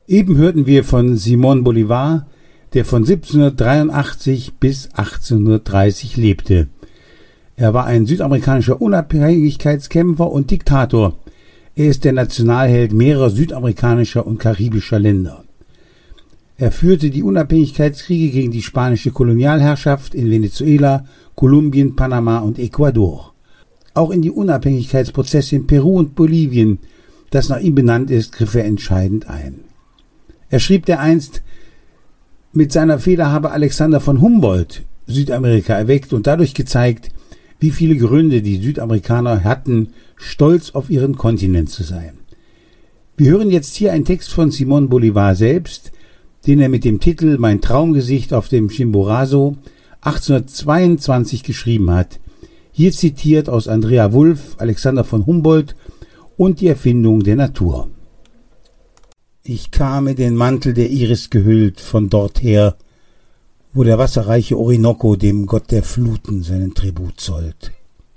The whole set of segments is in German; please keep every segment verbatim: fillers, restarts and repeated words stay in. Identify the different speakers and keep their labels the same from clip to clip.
Speaker 1: Eben hörten wir von Simón Bolívar, der von siebzehnhundertdreiundachtzig bis achtzehnhundertdreißig lebte. Er war ein südamerikanischer Unabhängigkeitskämpfer und Diktator. Er ist der Nationalheld mehrerer südamerikanischer und karibischer Länder. Er führte die Unabhängigkeitskriege gegen die spanische Kolonialherrschaft in Venezuela, Kolumbien, Panama und Ecuador. Auch in die Unabhängigkeitsprozesse in Peru und Bolivien, das nach ihm benannt ist, griff er entscheidend ein. Er schrieb dereinst, mit seiner Feder habe Alexander von Humboldt Südamerika erweckt und dadurch gezeigt, wie viele Gründe die Südamerikaner hatten, stolz auf ihren Kontinent zu sein. Wir hören jetzt hier einen Text von Simón Bolívar selbst, den er mit dem Titel »Mein Traumgesicht auf dem Chimborazo« achtzehnhundertzweiundzwanzig geschrieben hat. Hier zitiert aus Andrea Wulf, Alexander von Humboldt und die Erfindung der Natur. Ich kam in den Mantel der Iris gehüllt von dort her, wo der wasserreiche Orinoco dem Gott der Fluten seinen Tribut zollt.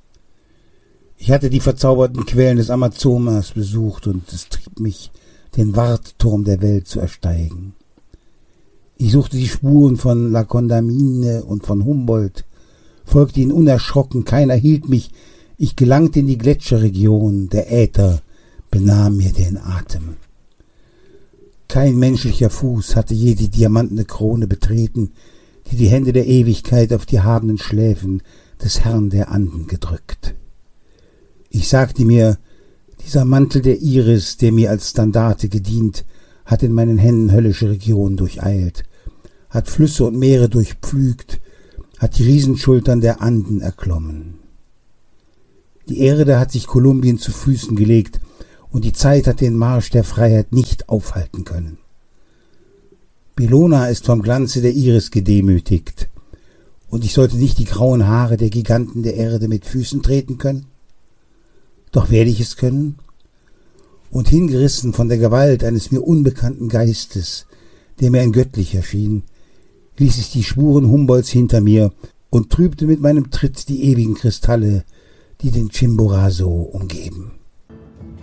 Speaker 1: Ich hatte die verzauberten Quellen des Amazonas besucht und es trieb mich, den Wartturm der Welt zu ersteigen. Ich suchte die Spuren von La Condamine und von Humboldt, folgte ihnen unerschrocken, keiner hielt mich, ich gelangte in die Gletscherregion, der Äther benahm mir den Atem. Kein menschlicher Fuß hatte je die diamantene Krone betreten, die die Hände der Ewigkeit auf die habenden Schläfen des Herrn der Anden gedrückt. Ich sagte mir, dieser Mantel der Iris, der mir als Standarte gedient, hat in meinen Händen höllische Regionen durcheilt, hat Flüsse und Meere durchpflügt, hat die Riesenschultern der Anden erklommen. Die Erde hat sich Kolumbien zu Füßen gelegt, und die Zeit hat den Marsch der Freiheit nicht aufhalten können. Bellona ist vom Glanze der Iris gedemütigt, und ich sollte nicht die grauen Haare der Giganten der Erde mit Füßen treten können? Doch werde ich es können? Und hingerissen von der Gewalt eines mir unbekannten Geistes, der mir ein göttlicher schien, ließ ich die Spuren Humboldts hinter mir und trübte mit meinem Tritt die ewigen Kristalle, die den Chimborazo umgeben.